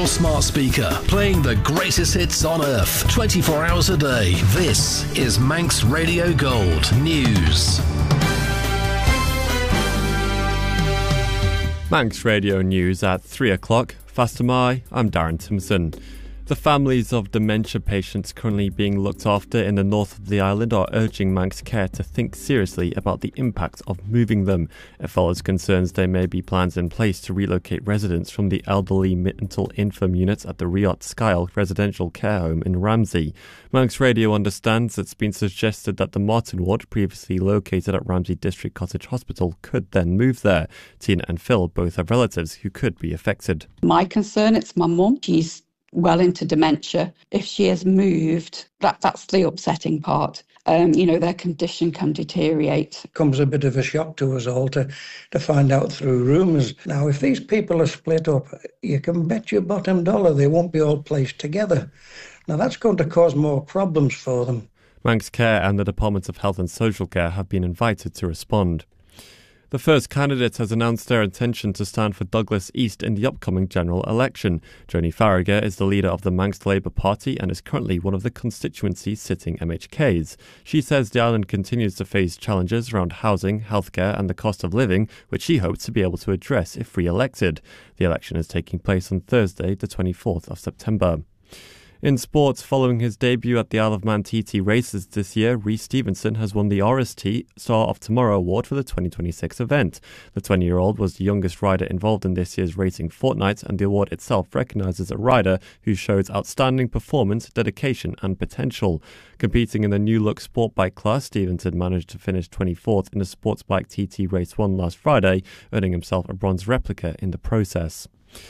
your smart speaker, playing the greatest hits on earth, 24 hours a day. This is Manx Radio Gold News. Manx Radio News at 3 o'clock. Faster my, I'm Darren Timson. The families of dementia patients currently being looked after in the north of the island are urging Manx Care to think seriously about the impact of moving them. It follows concerns there may be plans in place to relocate residents from the elderly mental infirm units at the Riot Skyle residential care home in Ramsey. Manx Radio understands it's been suggested that the Martin ward, previously located at Ramsey District Cottage Hospital, could then move there. Tina and Phil both have relatives who could be affected. My concern, it's my mum. She's well into dementia. If she has moved, that's the upsetting part. Their condition can deteriorate. It comes a bit of a shock to us all to find out through rumours. Now, if these people are split up, you can bet your bottom dollar they won't be all placed together. Now, that's going to cause more problems for them. Manx Care and the Department of Health and Social Care have been invited to respond. The first candidate has announced their intention to stand for Douglas East in the upcoming general election. Joni Farragher is the leader of the Manx Labour Party and is currently one of the constituency's sitting MHKs. She says the island continues to face challenges around housing, healthcare and the cost of living, which she hopes to be able to address if re-elected. The election is taking place on Thursday, the 24th of September. In sports, following his debut at the Isle of Man TT races this year, Rhys Stevenson has won the RST Star of Tomorrow Award for the 2026 event. The 20-year-old was the youngest rider involved in this year's racing fortnight, and the award itself recognises a rider who shows outstanding performance, dedication and potential. Competing in the new look sport bike class, Stevenson managed to finish 24th in the sports bike TT Race 1 last Friday, earning himself a bronze replica in the process.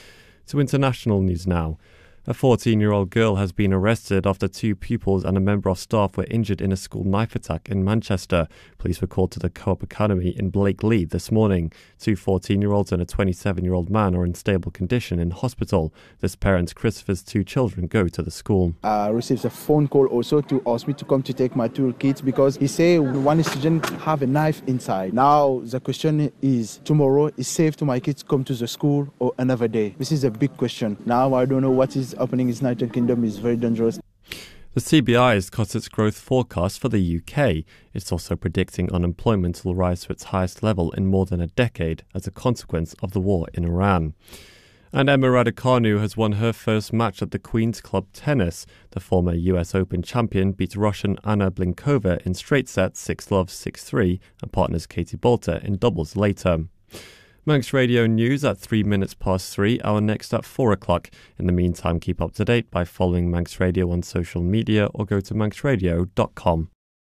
To international news now. A 14-year-old girl has been arrested after two pupils and a member of staff were injured in a school knife attack in Manchester. Police were called to the Co-op Academy in Blakely this morning. Two 14-year-olds and a 27-year-old man are in stable condition in hospital. This parent, Christopher's two children, go to the school. I received a phone call also to ask me to come to take my two kids because he said one student have a knife inside. Now the question is, tomorrow is safe to my kids come to the school or another day? This is a big question. Now I don't know what is happening in the United Kingdom. Is very dangerous. The CBI has cut its growth forecast for the UK. It's also predicting unemployment will rise to its highest level in more than a decade as a consequence of the war in Iran. And Emma Raducanu has won her first match at the Queen's Club Tennis. The former US Open champion beat Russian Anna Blinkova in straight sets 6-love, 6-3 and partners Katie Bolter in doubles later. Manx Radio News at 3 minutes past 3, our next at 4 o'clock. In the meantime, keep up to date by following Manx Radio on social media or go to manxradio.com.